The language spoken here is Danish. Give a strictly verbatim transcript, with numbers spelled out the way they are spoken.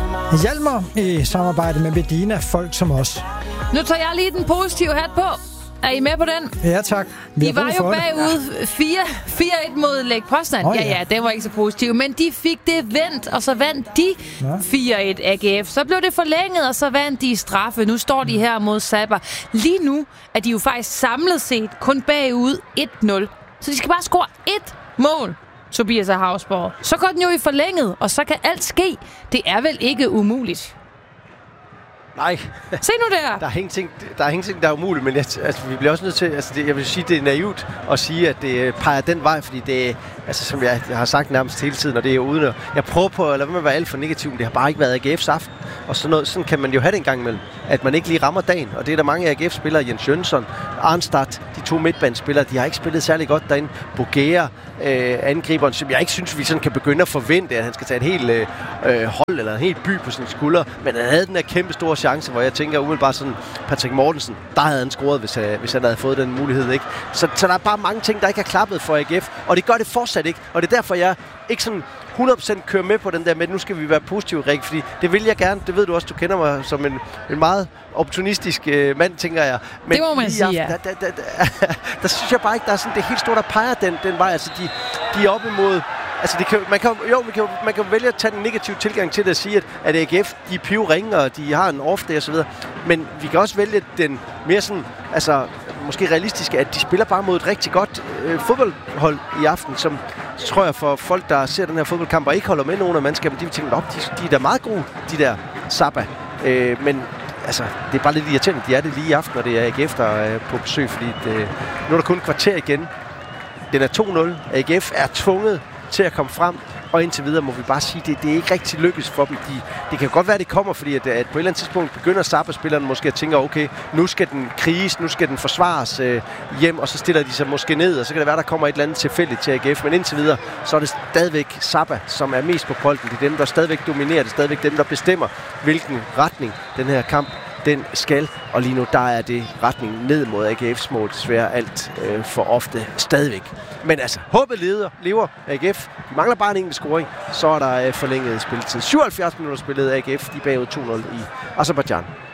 Hjalmar i samarbejde med Medina, folk som os. Nu tager jeg lige den positive hat på. Er I med på den? Ja, tak. De var jo bagud fire et mod Lech Poznan. Oh, ja. ja, ja, det var ikke så positivt. Men de fik det vendt, og så vandt de fire et A G F. Så blev det forlænget, og så vandt de straffe. Nu står de her mod Sabah. Lige nu er de jo faktisk samlet set kun bagud et nul. Så de skal bare score ét mål, Tobias Hausborg. Så går den jo i forlænget, og så kan alt ske. Det er vel ikke umuligt? Nej. Se nu der. Der er ingenting, der er ingenting, der er umuligt, men jeg, altså, vi bliver også nødt til, altså, det, jeg vil sige, det er naivt at sige, at det peger den vej, fordi det er, altså, som jeg, jeg har sagt nærmest hele tiden, og det er uden at, jeg prøver på at lade være med at være alt for negativ, men det har bare ikke været A G F's aften, og sådan noget, sådan kan man jo have det en gang imellem, at man ikke lige rammer dagen, og det er der mange A G F-spillere, Jens Jønsson, Arnstad, de to midtbanespillere, de har ikke spillet særlig godt derinde. Bogea, øh, angriberen, som jeg ikke synes, vi sådan kan begynde at forvente, at han skal tage et helt øh, hold eller en helt by på sine skuldre, men han havde den der kæmpe store chance, hvor jeg tænker umiddelbart sådan, Patrick Mortensen, der havde han scoret, hvis, øh, hvis han havde fået den mulighed, ikke? Så, så der er bare mange ting, der ikke har klappet for A G F, og det gør det fortsat ikke, og det er derfor, jeg ikke sådan hundrede procent kører med på den der med, nu skal vi være positive, Rikke, fordi det vil jeg gerne, det ved du også, du kender mig som en, en meget opportunistisk øh, mand, tænker jeg. Men det må man sige, ja. Der, der, der, der, der synes jeg bare ikke, der er sådan det helt store, der peger den, den vej, altså de, de er op imod. Altså, det kan, man kan jo man kan, man kan vælge at tage den negative tilgang til det at sige, at, at A G F, de er pivringe, og de har en off day og så videre. Men vi kan også vælge den mere sådan, altså måske realistiske, at de spiller bare mod et rigtig godt øh, fodboldhold i aften, som tror jeg for folk, der ser den her fodboldkamp og ikke holder med nogen af mandskabet, de vil tænke, op, de, de er da meget gode, de der Sabah. Øh, men altså, det er bare lidt irriterende, de er det lige i aften, og det er A G F, der er på besøg, fordi det, nu er der kun et kvarter igen. Den er to nul. A G F er tvunget til at komme frem, og indtil videre må vi bare sige, at det, det er ikke rigtig lykkes for dem. De, det kan godt være, at det kommer, fordi at, at på et eller andet tidspunkt begynder Sabah-spillerne måske at tænke, okay, nu skal den kriges, nu skal den forsvares øh, hjem, og så stiller de sig måske ned, og så kan det være, der kommer et eller andet tilfældigt til A G F, men indtil videre, så er det stadigvæk Sabah, som er mest på bolden. Det er dem, der stadigvæk dominerer, det er stadigvæk dem, der bestemmer, hvilken retning den her kamp den skal, og lige nu der er det retning ned mod A G F's mål, desværre alt øh, for ofte stadigvæk. Men altså, håbet leder, lever A G F. De mangler bare en enkelt scoring, så er der øh, forlænget spilletid. syvoghalvfjerds minutter spillet A G F, de er bagud to nul i Aserbajdsjan.